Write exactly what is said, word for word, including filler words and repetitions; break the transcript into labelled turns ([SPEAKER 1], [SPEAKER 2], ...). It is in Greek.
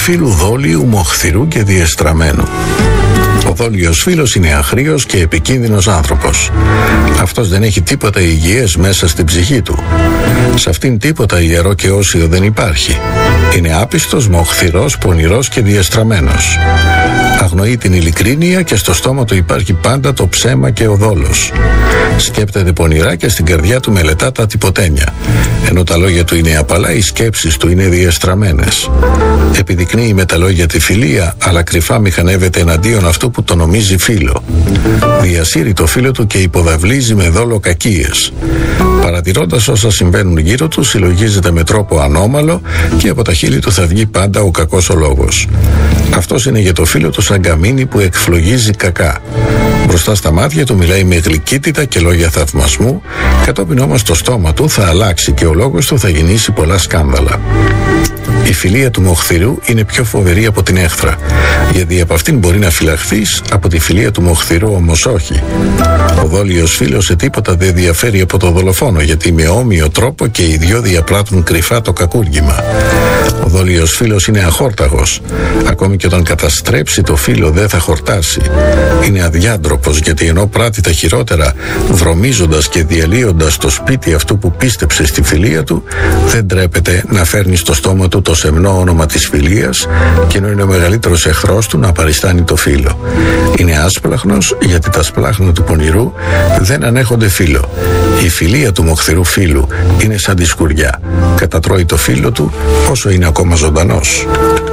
[SPEAKER 1] φίλου δόλιου, μοχθηρού και διεστραμμένου. Ο δόλιος φίλος είναι αχρίος και επικίνδυνος άνθρωπος. Αυτός δεν έχει τίποτα υγιές μέσα στην ψυχή του. Σε αυτήν τίποτα ιερό και όσιο δεν υπάρχει. Είναι άπιστος, μοχθηρός, πονηρός και διεστραμμένος. Αγνοεί την ειλικρίνεια και στο στόμα του υπάρχει πάντα το ψέμα και ο δόλος. Σκέπτεται πονηρά και στην καρδιά του μελετά τα τυποτένια. Ενώ τα λόγια του είναι απαλά, οι σκέψεις του είναι διεστραμμένες. Επιδεικνύει με τα λόγια τη φιλία, αλλά κρυφά μηχανεύεται εναντίον αυτού που το νομίζει φίλο. Διασύρει το φίλο του και υποδαβλίζει με δόλο κακίες. Παρατηρώντας όσα συμβαίνουν γύρω του, συλλογίζεται με τρόπο ανώμαλο και από τα χείλη του θα βγει πάντα ο κακός ο λόγος. Αυτός είναι για το φίλο του σαν καμίνι που εκφλογίζει κακά. Μπροστά στα μάτια του μιλάει με γλυκύτητα και λόγια θαυμασμού, κατόπιν όμως το στόμα του θα αλλάξει και ο λόγος του θα γεννήσει πολλά σκάνδαλα. Η φιλία του μοχθηρού είναι πιο φοβερή από την έχθρα, γιατί από αυτήν μπορεί να φυλαχθείς, από τη φιλία του μοχθηρού όμως όχι. Ο δόλιος φίλος σε τίποτα δεν διαφέρει από το δολοφόνο, γιατί με όμοιο τρόπο και οι δυο διαπράττουν κρυφά το κακούργημα. Ο δόλιος φίλος είναι αχόρταγος. Ακόμη και όταν καταστρέψει το φίλο δεν θα χορτάσει. Είναι αδιάντροπος, γιατί ενώ πράττει τα χειρότερα, βρωμίζοντας και διαλύοντας το σπίτι αυτού που πίστεψε στη φιλία του, δεν τρέπεται να φέρνει στο στόμα του το σεμνό όνομα της φιλίας, και ενώ είναι ο μεγαλύτερος εχθρός του να παριστάνει το φίλο. Είναι άσπλαχνος, γιατί τα σπλάχνα του πονηρού δεν ανέχονται φίλο. Η φιλία του μοχθηρού φίλου είναι σαν τη σκουριά. Κατατρώει το φίλο του όσο είναι ακόμα ζωντανός.